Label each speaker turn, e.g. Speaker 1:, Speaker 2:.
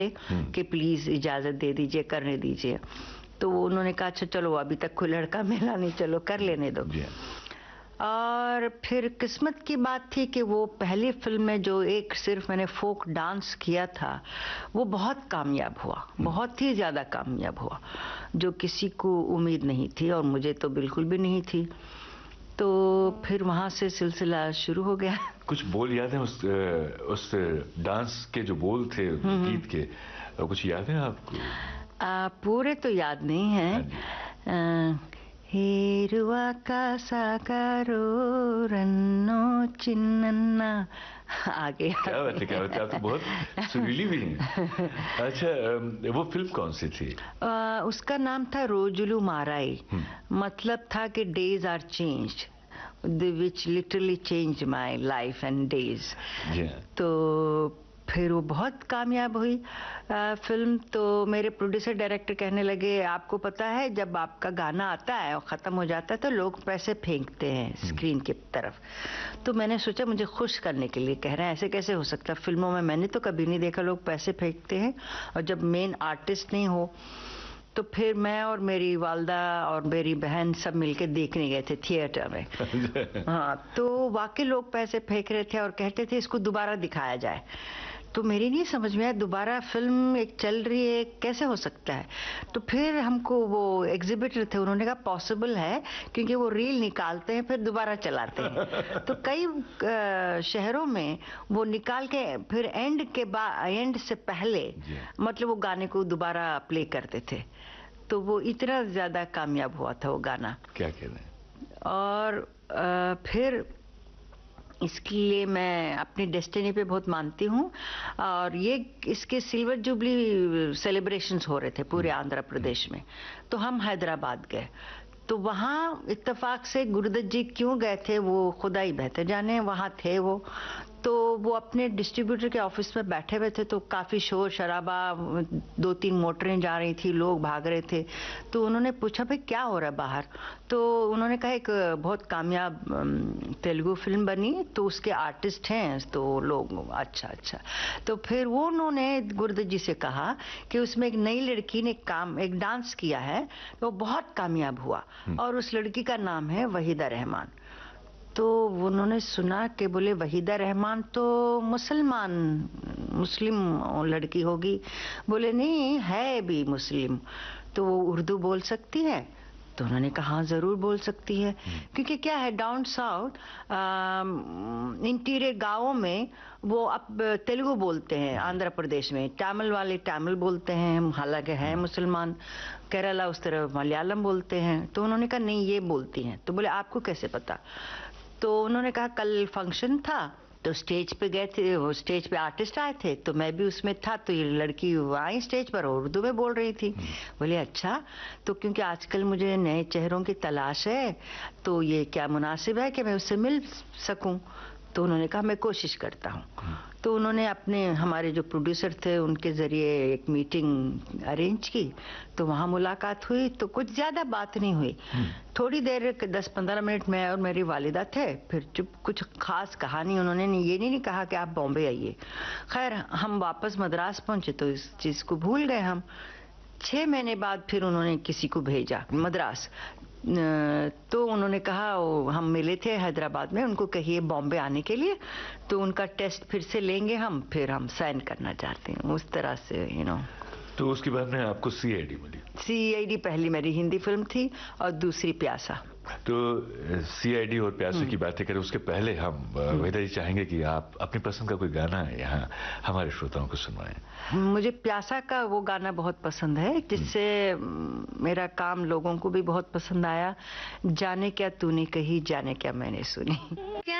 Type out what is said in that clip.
Speaker 1: कि प्लीज इजाजत दे दीजिए, करने दीजिए। तो उन्होंने कहा अच्छा चलो, अभी तक कोई लड़का मिला नहीं, चलो कर लेने दो। और फिर किस्मत की बात थी कि वो पहली फिल्म में जो एक सिर्फ मैंने फोक डांस किया था वो बहुत कामयाब हुआ, बहुत ही ज्यादा कामयाब हुआ, जो किसी को उम्मीद नहीं थी और मुझे तो बिल्कुल भी नहीं थी। तो फिर वहां से सिलसिला शुरू हो गया।
Speaker 2: कुछ बोल याद है उस डांस के जो बोल थे गीत के, कुछ याद है आपको?
Speaker 1: पूरे तो याद नहीं है। हेरुआ का साकारो रन्नो चिन्नन्ना, आगे
Speaker 2: क्या बात है, क्या बात है, आप तो बहुत सुरीली भी हैं। अच्छा, वो फिल्म कौन सी थी?
Speaker 1: उसका नाम था रोजुलू माराई। मतलब था कि days are changed, which literally changed my life and days। तो फिर वो बहुत कामयाब हुई फिल्म। तो मेरे प्रोड्यूसर डायरेक्टर कहने लगे आपको पता है जब आपका गाना आता है और ख़त्म हो जाता है तो लोग पैसे फेंकते हैं स्क्रीन की तरफ। तो मैंने सोचा मुझे खुश करने के लिए कह रहे हैं, ऐसे कैसे हो सकता है, फिल्मों में मैंने तो कभी नहीं देखा लोग पैसे फेंकते हैं और जब मेन आर्टिस्ट नहीं हो। तो फिर मैं और मेरी वालदा और मेरी बहन सब मिलके देखने गए थे थिएटर में। हाँ, तो वाकई लोग पैसे फेंक रहे थे और कहते थे इसको दोबारा दिखाया जाए। तो मेरी नहीं समझ में आया, दोबारा फिल्म एक चल रही है कैसे हो सकता है। तो फिर हमको वो एग्जिबिटर थे, उन्होंने कहा पॉसिबल है क्योंकि वो रील निकालते हैं फिर दोबारा चलाते हैं। तो कई शहरों में वो निकाल के फिर एंड से पहले मतलब वो गाने को दोबारा प्ले करते थे। तो वो इतना ज्यादा कामयाब हुआ था वो गाना।
Speaker 2: क्या कह रहे हैं?
Speaker 1: और फिर इसके लिए मैं अपनी डेस्टिनी पे बहुत मानती हूँ। और ये इसके सिल्वर जुबली सेलिब्रेशंस हो रहे थे पूरे आंध्र प्रदेश में, तो हम हैदराबाद गए। तो वहाँ इत्तेफाक से गुरुदत्त जी क्यों गए थे वो खुदा ही बेहतर जाने, वहाँ थे वो। तो वो अपने डिस्ट्रीब्यूटर के ऑफिस में बैठे हुए थे, तो काफ़ी शोर शराबा, 2-3 मोटरें जा रही थी, लोग भाग रहे थे। तो उन्होंने पूछा भाई क्या हो रहा है बाहर। तो उन्होंने कहा एक बहुत कामयाब तेलुगु फिल्म बनी तो उसके आर्टिस्ट हैं। तो लोग अच्छा अच्छा। तो फिर वो उन्होंने गुरुदत्त जी से कहा कि उसमें एक नई लड़की ने एक डांस किया है, वो बहुत कामयाब हुआ और उस लड़की का नाम है वहीदा रहमान। तो उन्होंने सुना कि बोले वहीदा रहमान तो मुस्लिम लड़की होगी। बोले नहीं है भी मुस्लिम, तो वो उर्दू बोल सकती है। तो उन्होंने कहा हाँ जरूर बोल सकती है, क्योंकि क्या है डाउन साउथ इंटीरियर गांवों में वो अब तेलुगु बोलते हैं, आंध्र प्रदेश में तमिल वाले तमिल बोलते हैं, हालांकि है मुसलमान। केरला उस तरह मलयालम बोलते हैं। तो उन्होंने कहा नहीं ये बोलती हैं। तो बोले आपको कैसे पता। तो उन्होंने कहा कल फंक्शन था तो स्टेज पे गए थे, वो स्टेज पे आर्टिस्ट आए थे तो मैं भी उसमें था, तो ये लड़की आई स्टेज पर उर्दू में बोल रही थी। बोले अच्छा, तो क्योंकि आजकल मुझे नए चेहरों की तलाश है तो ये क्या मुनासिब है कि मैं उससे मिल सकूं। तो उन्होंने कहा मैं कोशिश करता हूँ। तो उन्होंने अपने हमारे जो प्रोड्यूसर थे उनके जरिए एक मीटिंग अरेंज की। तो वहाँ मुलाकात हुई, तो कुछ ज्यादा बात नहीं हुई। थोड़ी देर 10-15 मिनट में और मेरी वालिदा थे, फिर चुप, कुछ खास कहा नहीं। उन्होंने ये नहीं कहा कि आप बॉम्बे आइए। खैर हम वापस मद्रास पहुंचे तो इस चीज को भूल गए हम। 6 महीने बाद फिर उन्होंने किसी को भेजा मद्रास। तो उन्होंने कहा हम मिले थे हैदराबाद में, उनको कहिए बॉम्बे आने के लिए, तो उनका टेस्ट फिर से लेंगे हम, फिर हम साइन करना चाहते हैं। उस तरह से
Speaker 2: तो उसके बाद में आपको सीआईडी मिली?
Speaker 1: सीआईडी पहली मेरी हिंदी फिल्म थी और दूसरी प्यासा।
Speaker 2: तो सीआईडी और प्यासे की बातें करें उसके पहले हम वहीदा जी चाहेंगे कि आप अपनी पसंद का कोई गाना यहाँ हमारे श्रोताओं को सुनवाएं।
Speaker 1: मुझे प्यासा का वो गाना बहुत पसंद है जिससे मेरा काम लोगों को भी बहुत पसंद आया। जाने क्या तूने कही, जाने क्या मैंने सुनी।